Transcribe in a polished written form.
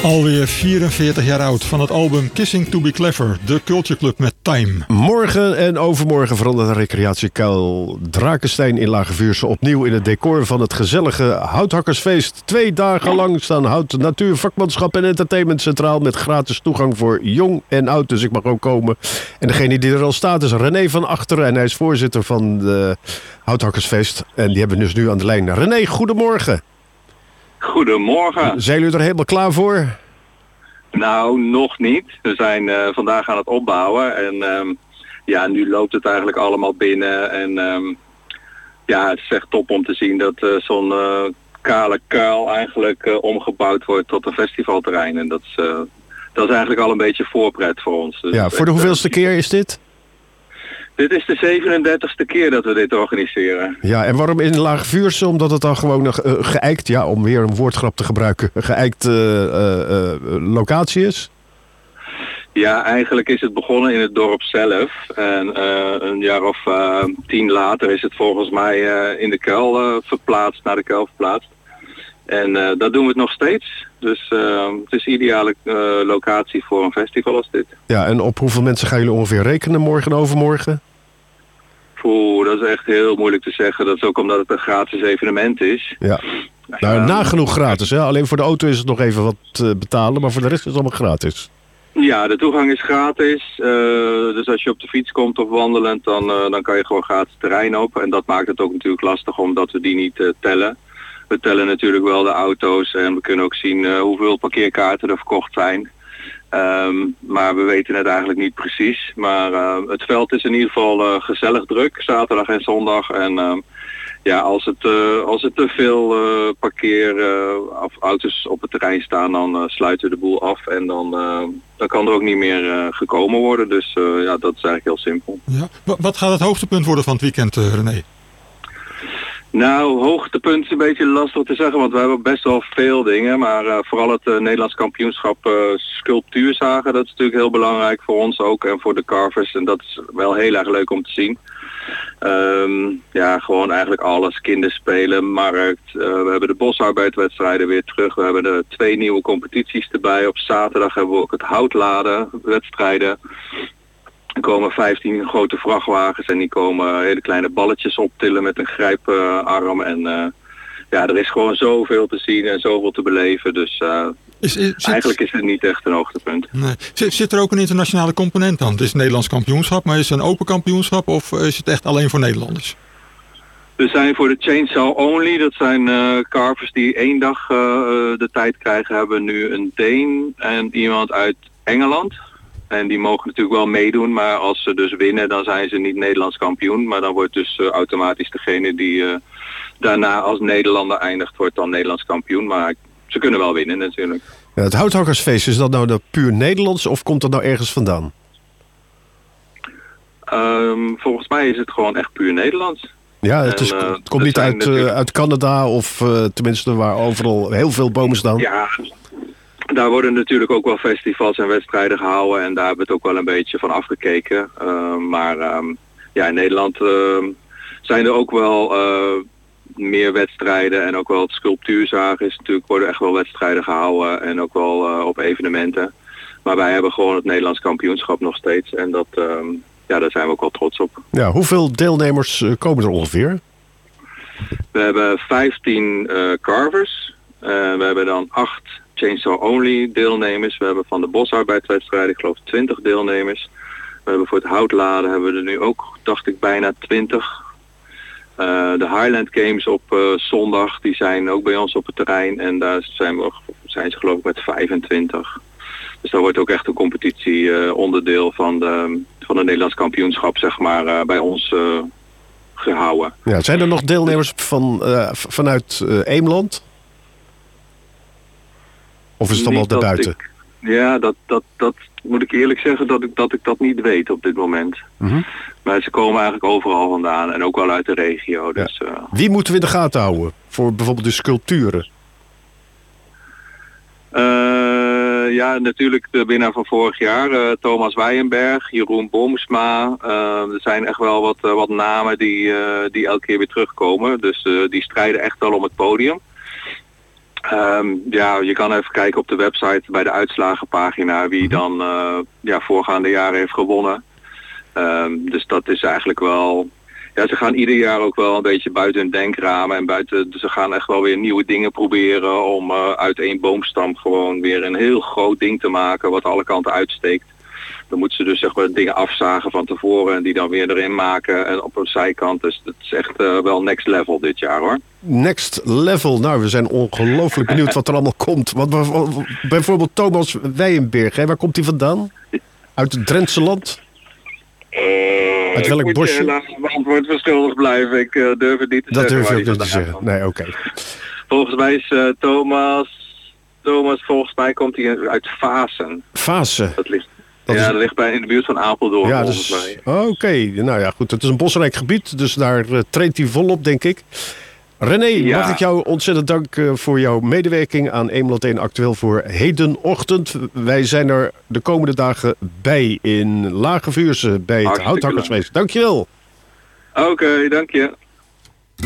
Alweer 44 jaar oud van het album Kissing to be Clever, de Culture Club met Time. Morgen en overmorgen verandert de recreatiekuil Drakenstein in Lage Vuursche opnieuw in het decor van het gezellige Houthakkersfeest. 2 dagen lang staan hout, natuur, vakmanschap en entertainment centraal met gratis toegang voor jong en oud. Dus ik mag ook komen. En degene die er al staat is René van Achteren en hij is voorzitter van de Houthakkersfeest. En die hebben we dus nu aan de lijn. René, goedemorgen. Goedemorgen. Zijn jullie er helemaal klaar voor? Nou, nog niet. We zijn vandaag aan het opbouwen en nu loopt het eigenlijk allemaal binnen. En het is echt top om te zien dat zo'n kale kuil eigenlijk omgebouwd wordt tot een festivalterrein. En dat is eigenlijk al een beetje voorpret voor ons. Dus ja, voor de hoeveelste keer is dit? Dit is de 37e keer dat we dit organiseren. Ja, en waarom in Lage Vuursche? Omdat het dan gewoon een geëikt, ja, om weer een woordgrap te gebruiken, geëikt locatie is? Ja, eigenlijk is het begonnen in het dorp zelf. En een jaar of 10 later is het volgens mij in de kuil verplaatst, naar de kuil verplaatst. En dat doen we het nog steeds. Dus het is een ideale locatie voor een festival als dit. Ja, en op hoeveel mensen gaan jullie ongeveer rekenen morgen en overmorgen? Dat is echt heel moeilijk te zeggen. Dat is ook omdat het een gratis evenement is. Ja. Nou, nagenoeg gratis. Hè? Alleen voor de auto is het nog even wat betalen, maar voor de rest is het allemaal gratis. Ja, de toegang is gratis. Dus als je op de fiets komt of wandelend, dan kan je gewoon gratis terrein op. En dat maakt het ook natuurlijk lastig omdat we die niet tellen. We tellen natuurlijk wel de auto's en we kunnen ook zien hoeveel parkeerkaarten er verkocht zijn. Maar we weten het eigenlijk niet precies. Maar het veld is in ieder geval gezellig druk, zaterdag en zondag. En als er te veel of auto's op het terrein staan, dan sluiten we de boel af. En dan kan er ook niet meer gekomen worden. Dus dat is eigenlijk heel simpel. Ja. Wat gaat het hoogtepunt worden van het weekend, René? Nou, hoogtepunt is een beetje lastig te zeggen, want we hebben best wel veel dingen. Maar vooral het Nederlands kampioenschap sculptuurzagen, dat is natuurlijk heel belangrijk voor ons ook en voor de carvers. En dat is wel heel erg leuk om te zien. Gewoon eigenlijk alles. Kinderspelen, markt. We hebben de bosarbeidwedstrijden weer terug. We hebben er 2 nieuwe competities erbij. Op zaterdag hebben we ook het houtladen wedstrijden. Er komen 15 grote vrachtwagens en die komen hele kleine balletjes optillen met een grijparm. Er is gewoon zoveel te zien en zoveel te beleven. Dus eigenlijk is het niet echt een hoogtepunt. Nee. Zit er ook een internationale component aan? Het is een Nederlands kampioenschap, maar is het een open kampioenschap of is het echt alleen voor Nederlanders? We zijn voor de Chainsaw Only. Dat zijn carvers die 1 dag de tijd krijgen. Hebben nu een Deen en iemand uit Engeland. En die mogen natuurlijk wel meedoen, maar als ze dus winnen, dan zijn ze niet Nederlands kampioen. Maar dan wordt dus automatisch degene die daarna als Nederlander eindigt, wordt dan Nederlands kampioen. Maar ze kunnen wel winnen natuurlijk. Ja, het Houthakkersfeest, is dat nou puur Nederlands of komt dat nou ergens vandaan? Volgens mij is het gewoon echt puur Nederlands. Ja, het komt niet uit Canada of tenminste waar overal heel veel bomen staan. Ja. Daar worden natuurlijk ook wel festivals en wedstrijden gehouden en daar hebben we het ook wel een beetje van afgekeken. In Nederland zijn er ook wel meer wedstrijden en ook wel het sculptuurzagen is natuurlijk, worden echt wel wedstrijden gehouden en ook wel op evenementen. Maar wij hebben gewoon het Nederlands kampioenschap nog steeds en daar zijn we ook wel trots op. Ja, hoeveel deelnemers komen er ongeveer? We hebben 15 carvers. We hebben dan 8 Chainsaw Only deelnemers. We hebben van de bosarbeidwedstrijden, ik geloof 20 deelnemers. We hebben voor het houtladen hebben we er nu ook, dacht ik, bijna 20. De Highland Games op zondag, die zijn ook bij ons op het terrein. En daar zijn ze geloof ik met 25. Dus daar wordt ook echt een competitie onderdeel van de Nederlands kampioenschap, zeg maar, bij ons gehouden. Ja, zijn er nog deelnemers vanuit Eemland? Of is het allemaal daarbuiten? Ja, dat moet ik eerlijk zeggen dat ik dat niet weet op dit moment. Mm-hmm. Maar ze komen eigenlijk overal vandaan en ook wel uit de regio. Ja. Dus, wie moeten we in de gaten houden voor bijvoorbeeld de sculpturen? Natuurlijk de winnaar van vorig jaar, Thomas Weijenberg, Jeroen Boomsma. Er zijn echt wel wat namen die elke keer weer terugkomen. Dus die strijden echt wel om het podium. Ja, je kan even kijken op de website bij de uitslagenpagina wie dan voorgaande jaren heeft gewonnen. Dus dat is eigenlijk wel... Ja, ze gaan ieder jaar ook wel een beetje buiten hun denkramen en dus ze gaan echt wel weer nieuwe dingen proberen om uit één boomstam gewoon weer een heel groot ding te maken wat alle kanten uitsteekt. Dan moeten ze dus zeg maar dingen afzagen van tevoren en die dan weer erin maken en op een zijkant. Dus dat is echt wel next level dit jaar hoor. Next level. Nou, we zijn ongelooflijk benieuwd wat er allemaal komt. Bijvoorbeeld Thomas Wijenberg, hè? Waar komt hij vandaan? Uit het Drentse land? Uit welk bosje? Ik moet je helaas antwoord verschuldigd blijven. Ik durf het niet te zeggen. Dat durf je ook niet te zeggen. Nee, oké. Volgens mij is Thomas, volgens mij komt hij uit Vaassen. Vaassen? Dat ligt in de buurt van Apeldoorn ja, volgens mij. Oké. Nou ja, goed. Het is een bosrijk gebied, dus daar treedt hij volop, denk ik. René, mag ik jou ontzettend danken voor jouw medewerking aan 101 Actueel voor hedenochtend. Wij zijn er de komende dagen bij in Lage Vuursche bij het Houthakkersfeest. Dankjewel. Oké, dank je.